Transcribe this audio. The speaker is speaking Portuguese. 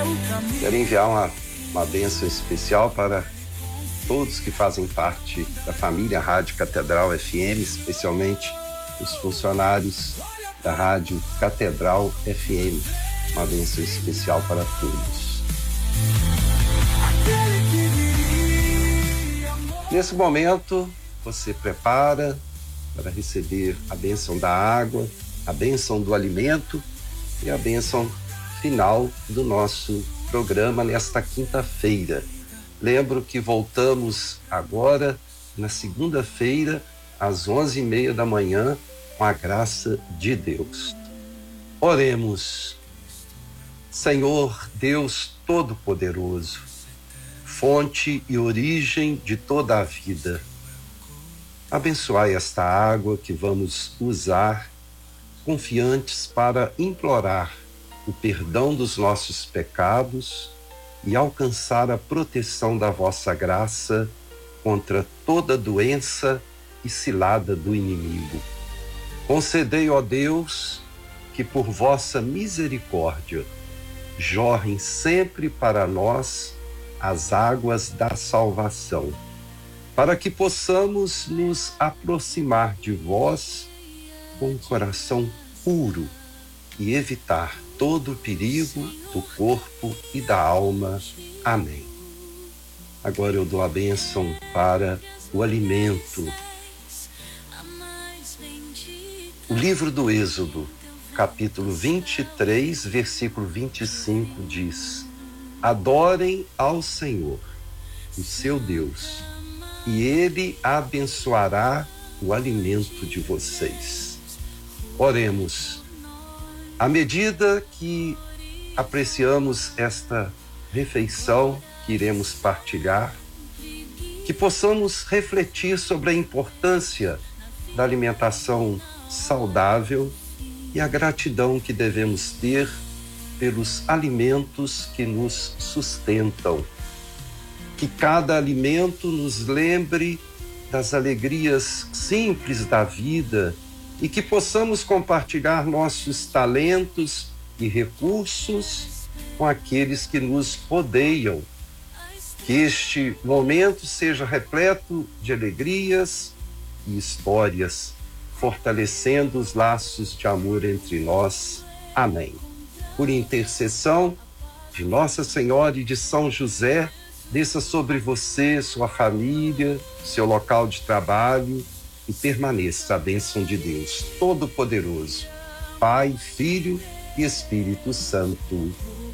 Quero enviar uma bênção especial para todos que fazem parte da família Rádio Catedral FM, especialmente os funcionários da Rádio Catedral FM. Uma bênção especial para todos. Nesse momento, você prepara para receber a bênção da água, a bênção do alimento e a bênção final do nosso programa nesta quinta-feira. Lembro que voltamos agora na segunda-feira às 11h30 da manhã com a graça de Deus. Oremos. Senhor Deus Todo-Poderoso, fonte e origem de toda a vida, abençoai esta água que vamos usar, confiantes para implorar o perdão dos nossos pecados e alcançar a proteção da vossa graça contra toda doença e cilada do inimigo. Concedei, ó Deus, que por vossa misericórdia jorrem sempre para nós as águas da salvação, para que possamos nos aproximar de vós com um coração puro e evitar todo o perigo do corpo e da alma. Amém. Agora eu dou a bênção para o alimento. O livro do Êxodo, capítulo 23, versículo 25 diz: Adorem ao Senhor, o seu Deus, e Ele abençoará o alimento de vocês. Oremos. À medida que apreciamos esta refeição que iremos partilhar, que possamos refletir sobre a importância da alimentação saudável e a gratidão que devemos ter pelos alimentos que nos sustentam. Que cada alimento nos lembre das alegrias simples da vida e que possamos compartilhar nossos talentos e recursos com aqueles que nos rodeiam. Que este momento seja repleto de alegrias e histórias, fortalecendo os laços de amor entre nós. Amém. Por intercessão de Nossa Senhora e de São José, desça sobre você, sua família, seu local de trabalho, e permaneça a bênção de Deus Todo-Poderoso, Pai, Filho e Espírito Santo.